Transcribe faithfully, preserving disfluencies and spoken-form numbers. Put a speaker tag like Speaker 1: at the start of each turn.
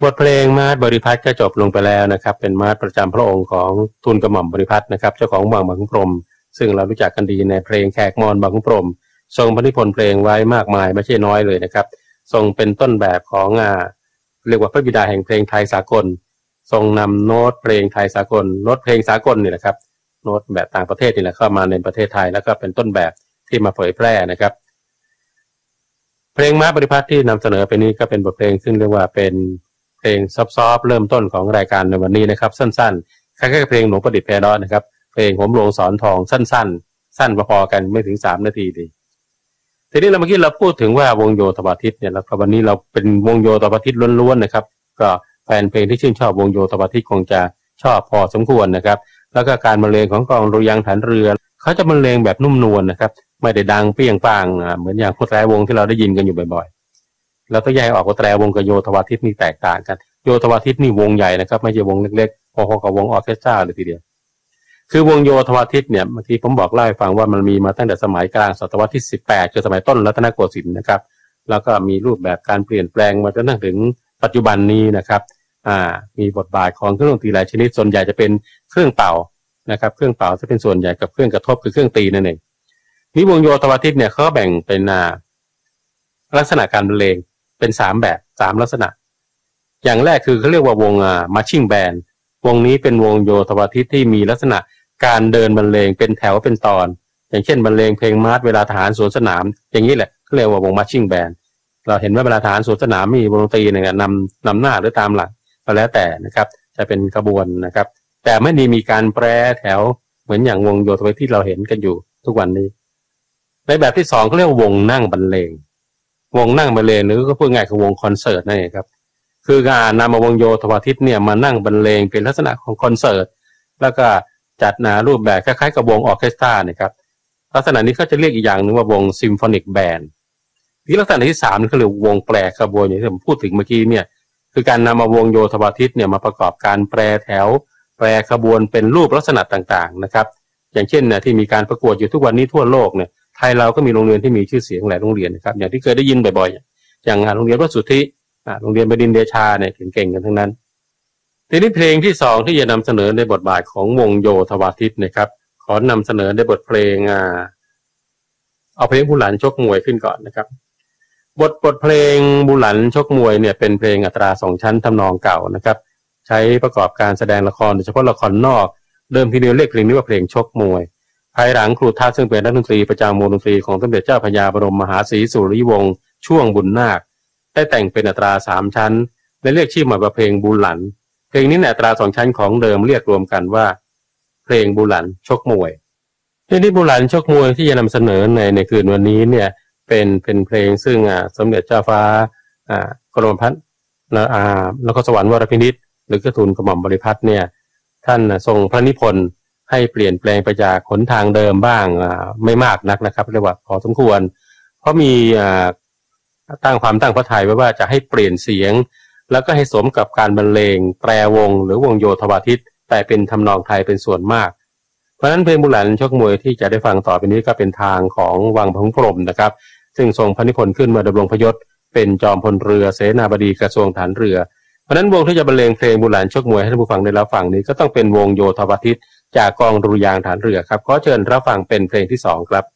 Speaker 1: บทเพลงมาศบริพัตรก็จบลงไปแล้วนะครับเป็นมาศประจำพระองค์ของทูลกระหม่อมบริพัตรนะครับเจ้าของวังบางขุนพรหมซึ่งเรารู้จักกันดีในเพลงแขกมอญบางขุนพรหมทรงพระนิพนธ์เพลงไว้มากมายไม่ใช่น้อยเลยนะครับทรงเป็นต้นแบบของอ่าเรียกว่าพระบิดาแห่งเพลงไทยสากลทรงนำโน้ตเพลงไทยสากลโน้ตเพลงสากลนี่แหละครับโน้ตแบบต่างประเทศนี่แหละเข้ามาในประเทศไทยแล้วก็เป็นต้นแบบที่มาเผยแพร่นะครับเพลงมาศบริพัตรที่นำเสนอไปนี้ก็เป็นบทเพลงซึ่งเรียกว่าเป็นเพลงซอฟๆเริ่มต้นของรายการในวันนี้นะครับสั้นๆคล้ายๆเพลงหลวงประดิษฐ์แพรดอนะครับเพลงโหมหลวงสอนทองสั้นๆสั้นพอๆกันไม่ถึงสามนาทีดีทีนี้เราเมื่อกี้เราพูดถึงว่าวงโยธวาทิตเนี่ยแล้ววันนี้เราเป็นวงโยธวาทิตล้วนๆนะครับก็แฟนเพลงที่ชื่นชอบวงโยธวาทิตคงจะชอบพอสมควรนะครับแล้วก็การบรรเลงของกองดุริยางค์ฐานเรือเขาจะบรรเลงแบบนุ่มนวลนะครับไม่ได้ดังเปรี้ยงป้างเหมือนอย่างพวกแตรวงที่เราได้ยินกันอยู่บ่อยๆเราต้องแยกออกว่าแตรวงกับโยธวาทิตนี่แตกต่างกันโยธวาทิตนี่วงใหญ่นะครับไม่ใช่วงเล็กๆพอๆกับวงออร์เคสตราเลยทีเดียวคือวงโยธวาทิตเนี่ยเมื่อกี้ผมบอกเล่าให้ฟังว่ามันมีมาตั้งแต่สมัยกลางศตวรรษที่สิบแปดคือสมัยต้นรัตนโกสินทร์นะครับแล้วก็มีรูปแบบการเปลี่ยนแปลงมาจนถึงปัจจุบันนี้นะครับอ่ามีบทบาทของเครื่องดนตรีหลายชนิดส่วนใหญ่จะเป็นเครื่องเป่านะครับเครื่องเป่าจะเป็นส่วนใหญ่กับเครื่องกระทบคือเครื่องตีนั่นเองนี่วงโยธวาทิตเนี่ยเขาแบ่งเป็นอ่าลักษณะการบรรเลงเป็นสามแบบสามลักษณะอย่างแรกคือเขาเรียกว่าวงอ่ามาร์ชิ่งแบนด์วงนี้เป็นวงโยธวาทิตที่มีลักษณะการเดินบรรเลงเป็นแถวเป็นตอนอย่างเช่นบรรเลงเพลงมาร์ชเวลาทหารสวนสนามอย่างนี้แหละเขาเรียกว่าวงมาร์ชิ่งแบนด์เราเห็นว่าเวลาทหารสวนสนามมีวงดนตรีเนี่ยนำนำหน้าหรือตามหลังก็แล้วแต่นะครับจะเป็นขบวนนะครับแต่ไม่ได้มีการแปรแถวเหมือนอย่างวงโยธวาทิตที่เราเห็นกันอยู่ทุกวันนี้ในแบบที่สองเขาเรียกว่าวงนั่งบรรเลงวงนั่งบรรเลงหรือก็พูดง่ายคือวงคอนเสิร์ตนั่นเองครับคือการนำมาวงโยธวาทิตเนี่ยมานั่งบรรเลงเป็นลักษณะของคอนเสิร์ตแล้วก็จัดหนารูปแบบคล้ายๆกับวงออร์เคสตราเนี่ยครับลักษณะนี้เขาจะเรียกอีกอย่างหนึ่งว่าวงซิมโฟนิกแบนด์ที่ลักษณะที่สามนี่เขาเรียกวงแปรขบวนอย่างที่ผมพูดถึงเมื่อกี้เนี่ยคือการนำมาวงโยธวาทิตเนี่ยมาประกอบการแปรแถวแปรขบวนเป็นรูปลักษณะต่างๆนะครับอย่างเช่นเนี่ยที่มีการประกวดอยู่ทุกวันนี้ทั่วโลกเนี่ยไทยเราก็มีโรงเรียนที่มีชื่อเสียงหลายโรงเรียนนะครับอย่างที่เคยได้ยินบ่อยๆอย่างโรงเรียนวัดสุทธิโรงเรียนบดินทร์เดชาเนี่ยเก่งๆกันทั้งนั้นทีนี้เพลงที่สองที่จะนำเสนอในบทบาทของวงโยธวาทิตนะครับขอนำเสนอในบทเพลงอ่าเอาเพลงบุหลันชกมวยขึ้นก่อนนะครับบทบทเพลงบุหลันชกมวยเนี่ยเป็นเพลงอัตราสองชั้นทำนองเก่านะครับใช้ประกอบการแสดงละครโดยเฉพาะละครนอกเดิมทีเดียวเรียกเพลงนี้ว่าเพลงชกมวยภายหลังครูทัศน์ซึ่งเป็นนักดนตรีประจำวงดนตรีของสมเด็จเจ้าพระยาบรมมหาศรีสุริยวงศ์ช่วงบุญนาคได้แต่งเป็นอัตราสามชั้นและเรียกชื่อใหม่ว่าเพลงบุหลันเพลงนี้ในอัตราสองชั้นของเดิมเรียกรวมกันว่าเพลงบุหลันชกมวยทีนี้บุหลันชกมวยที่จะนำเสนอในในคืนวันนี้เนี่ยเป็นเป็นเพลงซึ่งอ่าสมเด็จเจ้าฟ้าอ่ากรมพัฒน์แล้วอ่าแล้วก็สวรรค์วรพินิจหรือกระทูลกระหม่อมบริพัตรเนี่ยท่านทรงพระนิพนธ์ให้เปลี่ยนแปลงไปจากหนทางเดิมบ้างอ่าไม่มากนักนะครับเรียกว่าพอสมควรเพราะมีอ่าตั้งความตั้งพระทัยไว้ว่าจะให้เปลี่ยนเสียงแล้วก็ให้สมกับการบรรเลงแตรวงหรือวงโยธวาทิตแต่เป็นทำนองไทยเป็นส่วนมากเพราะฉะนั้นเพลงบุหลันชกมวยที่จะได้ฟังต่อไปนี้ก็เป็นทางของวังพระพรหมนะครับซึ่งทรงพระนิพนธ์ขึ้นมาดำรงพระยศเป็นจอมพลเรือเสนาบดีกระทรวงฐานเรือเพราะฉะนั้นวงที่จะบรรเลงเพลงบุหลันชกมวยให้ท่านผู้ฟังได้รับฟังนี้ก็ต้องเป็นวงโยธวาทิตจากกองดุริยางค์ฐานเรือครับขอเชิญรับฟังเป็นเพลงที่สองครับ